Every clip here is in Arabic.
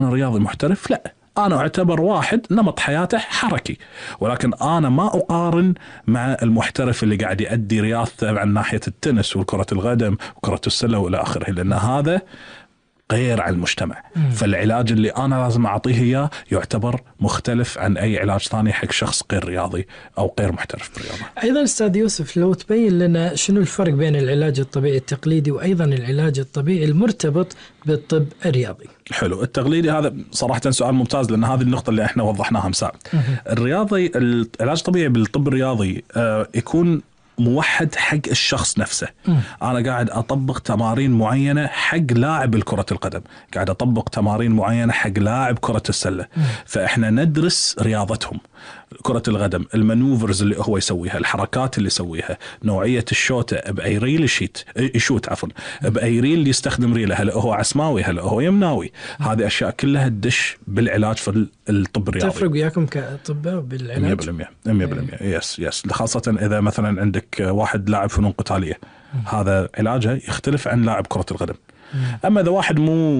رياضي محترف؟ لا، أنا أعتبر واحد نمط حياته حركي، ولكن أنا ما أقارن مع المحترف اللي قاعد يؤدي رياضته عن ناحية التنس وكرة القدم وكرة السلة وإلى آخره، لأن هذا غير عن المجتمع. فالعلاج اللي أنا لازم أعطيه إياه يعتبر مختلف عن أي علاج ثاني حق شخص غير رياضي أو غير محترف بالرياضة. أيضا أستاذ يوسف، لو تبين لنا شنو الفرق بين العلاج الطبيعي التقليدي وأيضا العلاج الطبيعي المرتبط بالطب الرياضي؟ حلو. التقليدي هذا صراحة سؤال ممتاز، لأن هذه النقطة اللي احنا وضحناها مساء. الرياضي، العلاج الطبيعي بالطب الرياضي يكون موحد حق الشخص نفسه. أنا قاعد أطبق تمارين معينة حق لاعب الكرة القدم، قاعد أطبق تمارين معينة حق لاعب كرة السلة، فإحنا ندرس رياضتهم. كرة القدم المانوفرز اللي هو يسويها، الحركات اللي يسويها، نوعية الشوتة بأي ريل يشوت بأي ريل يستخدم ريله، هل هو عسماوي هل هو يمناوي، هذه أشياء كلها تدش بالعلاج في الطب الرياضي. تفرق وياكم كأطباء بالعلاج؟ 100%. يس خاصة إذا مثلا عندك واحد لاعب فنون قتالية، هذا علاجه يختلف عن لاعب كرة القدم. أما إذا واحد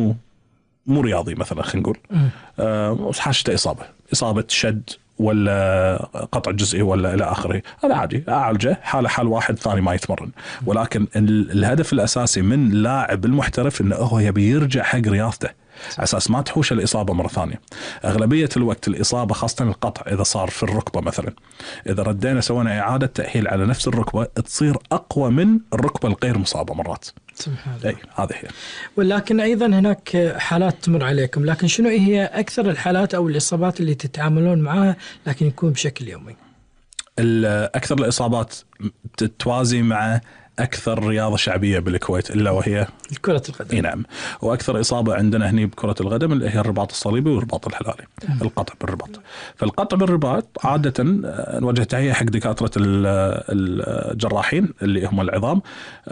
مو رياضي مثلا، خلينا نقول حاشته إصابة شد ولا قطع جزئي ولا إلى آخره، هذا عادي أعالجه حال واحد ثاني ما يتمرن. ولكن الهدف الأساسي من لاعب المحترف إنه هو يبي يرجع حق رياضته، أساس ما تحوش الإصابة مرة ثانية. أغلبية الوقت الإصابة خاصة القطع إذا صار في الركبة مثلا، إذا ردينا سوينا إعادة تأهيل على نفس الركبة تصير أقوى من الركبة الغير مصابة مرات. أي هذه هي. ولكن أيضا هناك حالات تمر عليكم، لكن شنو هي أكثر الحالات أو الإصابات اللي تتعاملون معها لكن يكون بشكل يومي؟ أكثر الإصابات تتوازي مع أكثر رياضة شعبية بالكويت إلا وهي كرة القدم. نعم. وأكثر إصابة عندنا هني بكرة القدم اللي هي الرباط الصليبي والرباط الهلالي، القطع بالرباط. فالقطع بالرباط عادة نوجه تحية حق دكاترة الجراحين اللي هم العظام،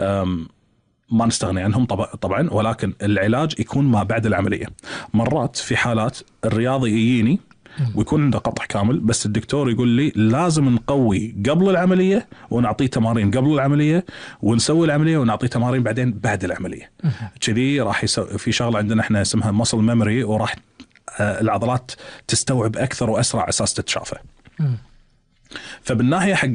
ما نستغني عنهم طبعا، ولكن العلاج يكون ما بعد العملية. مرات في حالات الرياضي يجيني ويكون عنده قطع كامل، بس الدكتور يقول لي لازم نقوي قبل العملية ونعطيه تمارين قبل العملية، ونسوي العملية ونعطيه تمارين بعدين بعد العملية. كذي راح في شغلة عندنا احنا اسمها muscle memory، وراح العضلات تستوعب أكثر وأسرع أساس تتشافى. فبالناحية حق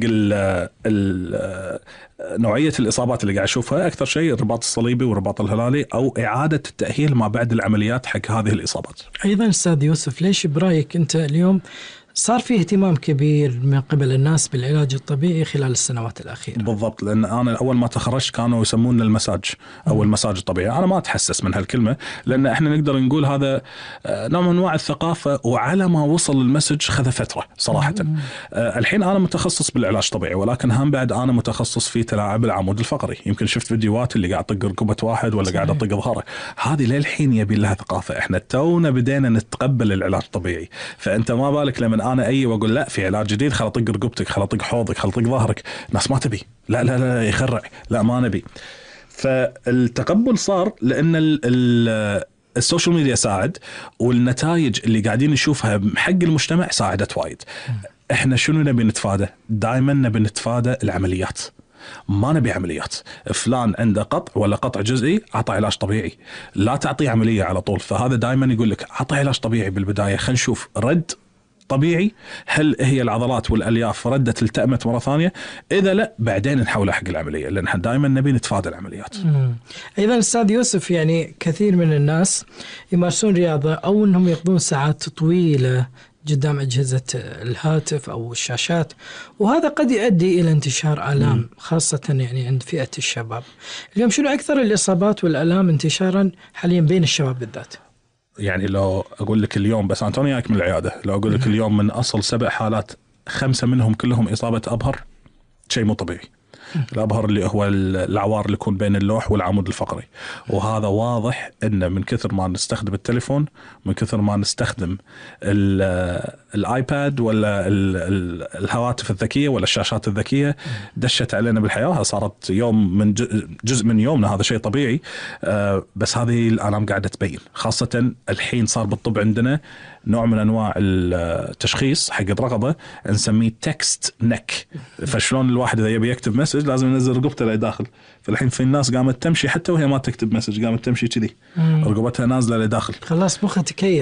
نوعية الإصابات اللي قاعد أشوفها أكثر شيء الرباط الصليبي والرباط الهلالي، أو إعادة التأهيل ما بعد العمليات حق هذه الإصابات. أيضا أستاذ يوسف، ليش برأيك أنت اليوم صار فيه اهتمام كبير من قبل الناس بالعلاج الطبيعي خلال السنوات الأخيرة؟ بالضبط، لأن أنا أول ما تخرجت كانوا يسمون المساج أو المساج الطبيعي. أنا ما أتحسس من هالكلمة، لأن إحنا نقدر نقول هذا نوع من أنواع الثقافة، وعلى ما وصل المسج خذ فترة صراحة. الحين أنا متخصص بالعلاج الطبيعي، ولكن هم بعد أنا متخصص في تلاعب العمود الفقري. يمكن شفت فيديوهات اللي قاعد طق ركبة واحد ولا قاعد أطق ظهره، هذه للحين يبي لها ثقافة. إحنا تونا بدينا نتقبل العلاج الطبيعي، فأنت ما بالك لمن أنا أي وأقول لا في علاج جديد، خل أطق رقبتك، خل أطق حوضك، خل أطق ظهرك، ناس ما تبي، لا لا لا يخرع، لا ما نبي. فالتقبل صار لأن السوشيال ميديا ساعد، والنتائج اللي قاعدين نشوفها حق المجتمع ساعدت وايد. احنا شنو نبي نتفادى؟ دائما نبي نتفادى العمليات، ما نبي عمليات. فلان عنده قطع ولا قطع جزئي، عطى علاج طبيعي، لا تعطي عملية على طول. فهذا دائما يقول لك عطى علاج طبيعي بالبداية، خلينا نشوف رد طبيعي، هل هي العضلات والألياف ردت التأمت مرة ثانية؟ إذا لا بعدين نحولها حق العملية، لأن احنا دائما نبي نتفادى العمليات. أيضا أستاذ يوسف، يعني كثير من الناس يمارسون رياضة أو أنهم يقضون ساعات طويلة قدام أجهزة الهاتف أو الشاشات، وهذا قد يؤدي إلى انتشار آلام خاصة يعني عند فئة الشباب. اليوم شنو أكثر الإصابات والآلام انتشارا حاليا بين الشباب بالذات؟ يعني لو أقول لك اليوم، بس أنتوني جايك من العيادة، لو أقول لك اليوم من أصل 7 حالات 5 منهم كلهم إصابة أبهر، شيء مو طبيعي. الأبهر اللي هو العوار اللي يكون بين اللوح والعمود الفقري، وهذا واضح إن من كثر ما نستخدم التليفون، من كثر ما نستخدم الآيباد ولا الهواتف الذكية ولا الشاشات الذكية، دشت علينا بالحياة، صارت يوم من جزء من يومنا. هذا شيء طبيعي، بس هذه الآلام قاعدة تبين. خاصة الحين صار بالطب عندنا نوع من أنواع التشخيص حق الرقبة نسميه تكست نك. فشلون الواحد إذا يبي يكتب مسج لازم ينزل رقبته لداخل. فالحين في الناس قامت تمشي حتى وهي ما تكتب مسج، قامت تمشي كذي رقبتها نازلة لداخل، خلاص مخها تكيف.